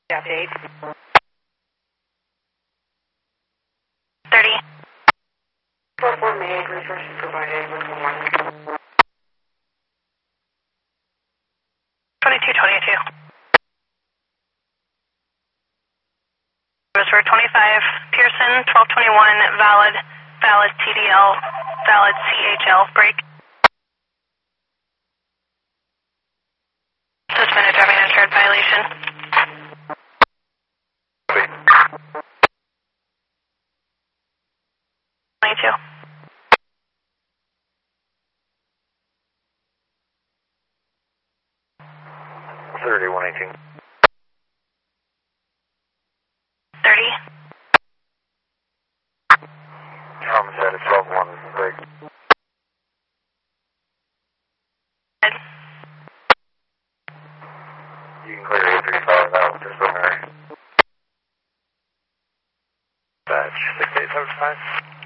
Update. 30. 4-4 May, resources provided, 1-1. 2222. It was for 25 Pearson, 1221, valid TDL, valid CHL, break. Suspended driving uninsured violation. 22. 3118. 30. Homicide at 12-1, break. Ed. You can clear 835 now, disciplinary. Batch 6875.